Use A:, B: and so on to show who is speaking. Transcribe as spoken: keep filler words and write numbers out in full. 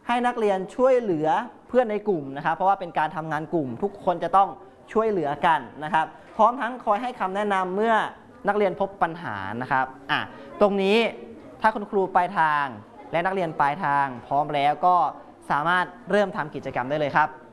A: ให้นักเรียนช่วยเหลือเพื่อนในกลุ่มนะครับเพราะว่าเป็นการทำงานกลุ่มทุกคนจะต้องช่วยเหลือกันนะครับพร้อมทั้งคอยให้คำแนะนำเมื่อนักเรียนพบปัญหานะครับอ่ะตรงนี้ถ้าคุณครูปลายทางและนักเรียนปลายทางพร้อมแล้วก็สามารถเริ่มทำกิจกรรมได้เลยครับ